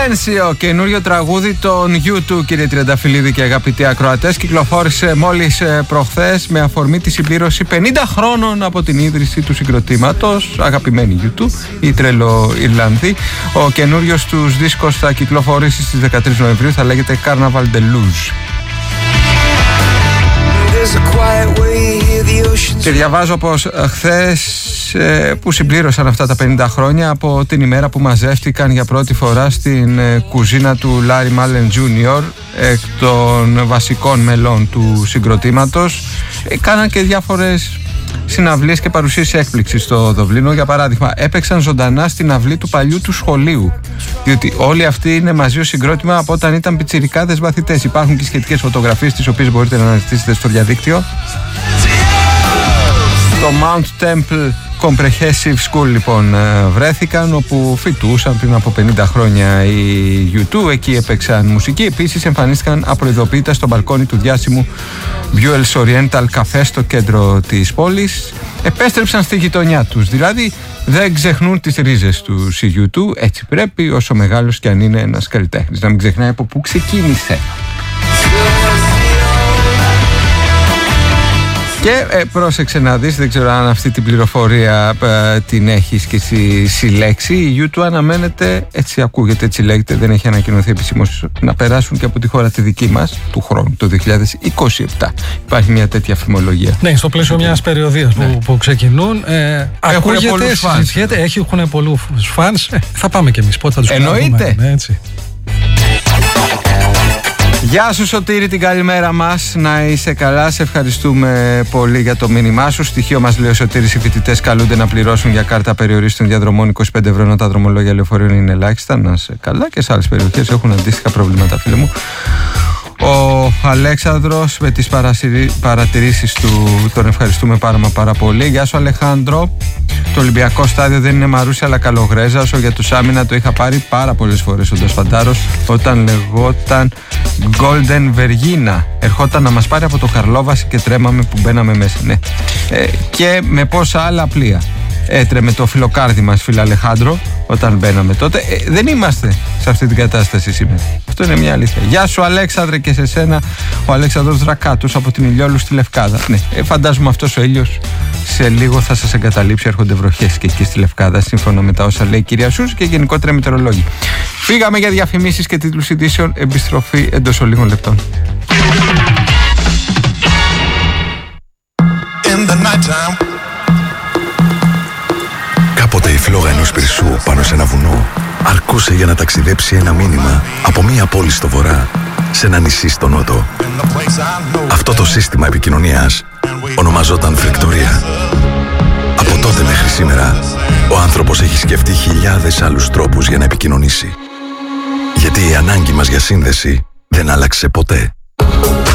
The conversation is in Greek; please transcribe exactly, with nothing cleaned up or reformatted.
Silencio, καινούριο τραγούδι των γιου τού, κύριε Τριανταφυλλίδη και αγαπητοί ακροατές, κυκλοφόρησε μόλις προχθές με αφορμή τη συμπλήρωση πενήντα χρόνων από την ίδρυση του συγκροτήματος. Αγαπημένοι γιου τού, οι Τρελοϊρλανδοί. Ο καινούριος τους δίσκος θα κυκλοφορήσει στις δεκατρείς Νοεμβρίου, θα λέγεται Carnaval de Luz. Και διαβάζω πως χθες που συμπλήρωσαν αυτά τα πενήντα χρόνια από την ημέρα που μαζεύτηκαν για πρώτη φορά στην κουζίνα του Λάρι Μάλεν Τζούνιορ, εκ των βασικών μελών του συγκροτήματος, κάναν και διάφορες συναυλίες και παρουσίαση έκπληξη στο Δουβλίνο. Για παράδειγμα, έπαιξαν ζωντανά στην αυλή του παλιού του σχολείου, διότι όλοι αυτοί είναι μαζί ως συγκρότημα από όταν ήταν πιτσιρικάδες μαθητές. Υπάρχουν και σχετικές φωτογραφίες, τις οποίες μπορείτε να αναζητήσετε στο διαδίκτυο. Το Mount Temple Comprehensive School λοιπόν βρέθηκαν, όπου φοιτούσαν πριν από πενήντα χρόνια οι γιου τού. Εκεί έπαιξαν μουσική. Επίσης εμφανίστηκαν απροειδοποίητα στο μπαλκόνι του διάσημου Buell's Oriental Café στο κέντρο της πόλης. Επέστρεψαν στη γειτονιά τους, δηλαδή δεν ξεχνούν τις ρίζες του οι γιου τού. Έτσι πρέπει, όσο μεγάλος κι αν είναι ένας καλλιτέχνης, να μην ξεχνάει από πού ξεκίνησε. Και ε, πρόσεξε να δεις, δεν ξέρω αν αυτή την πληροφορία ε, την έχεις και εσύ συλλέξει. Η γιου τού αναμένεται, έτσι ακούγεται, έτσι λέγεται, δεν έχει ανακοινωθεί επισήμως, να περάσουν και από τη χώρα τη δική μας του χρόνου, το δύο χιλιάδες είκοσι επτά. Υπάρχει μια τέτοια φημολογία. Ναι, στο πλαίσιο μιας περιοδίας ναι. που, που ξεκινούν. Ε, ακούγεται, συζητιέται, έχουν πολλούς φανς. Ε, θα πάμε κι εμείς, πότε θα τους κάνουμε. Εννοείται. Ναι, έτσι. Γεια σου Σωτήρη, την καλημέρα μας, να είσαι καλά, σε ευχαριστούμε πολύ για το μήνυμά σου. Στοιχείο μας λέει ο Σωτήρης, οι φοιτητές καλούνται να πληρώσουν για κάρτα περιορίστων διαδρομών είκοσι πέντε ευρώ, ενώ τα δρομολόγια λεωφορείων είναι ελάχιστα. Να είσαι καλά, και σε άλλες περιοχές έχουν αντίστοιχα προβλήματα, φίλε μου. Ο Αλέξανδρος με τις παρατηρήσεις του, τον ευχαριστούμε πάρα μα πάρα πολύ. Γεια σου Αλεχάνδρο. Το Ολυμπιακό στάδιο δεν είναι Μαρούσι αλλά Καλογρέζα. Όσο για τους άμυνα το είχα πάρει πάρα πολλές φορές ο Ντοσφαντάρος, όταν λεγόταν Golden Vergina. Ερχόταν να μας πάρει από το Καρλόβαση και τρέμαμε που μπαίναμε μέσα. Ναι. Ε, και με πόσα άλλα πλοία έτρεμε το φιλοκάρδι μας, φίλε Αλεχάνδρο, όταν μπαίναμε τότε. Ε, δεν είμαστε σε αυτή την κατάσταση σήμερα. Αυτό είναι μια αλήθεια. Γεια σου Αλέξανδρε, και σε σένα ο Αλέξανδρος Δρακάτους από την Ηλιόλου στη Λευκάδα. Ναι, ε, φαντάζομαι αυτός ο ήλιος σε λίγο θα σας εγκαταλείψει. Έρχονται βροχές και εκεί στη Λευκάδα, σύμφωνα με τα όσα λέει η κυρία Σούζη και γενικότερα μετεωρολόγοι. Φύγαμε για διαφημίσεις και τίτλους ειδήσεων. Επιστροφή εντός λίγων λεπτών. Κάποτε η φλόγα ενός πυρσού πάνω σε ένα βουνό αρκούσε για να ταξιδέψει ένα μήνυμα από μία πόλη στο βορρά σε ένα νησί στο νότο. Αυτό το σύστημα επικοινωνίας ονομαζόταν φρικτορία. Από τότε μέχρι σήμερα ο άνθρωπος έχει σκεφτεί χιλιάδες άλλους τρόπους για να επικοινωνήσει. Γιατί η ανάγκη μας για σύνδεση δεν άλλαξε ποτέ.